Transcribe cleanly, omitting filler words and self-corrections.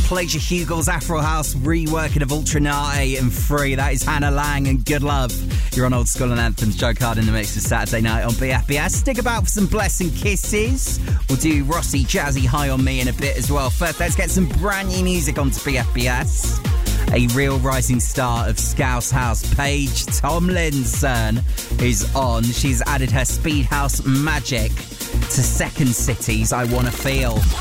Pleasure Hugel's Afro House reworking of Ultranate and Free. That is Hannah Lang and Good Love. You're on Old School and Anthems. Joe Card in the mix for Saturday night on BFBS. Stick about for some Blessing Kisses. We'll do Rossi Jazzy High on Me in a bit as well. First, let's get some brand new music onto BFBS. A real rising star of Scouse House, Paige Tomlinson, is on. She's added her Speed House magic to Second City's I Wanna Feel.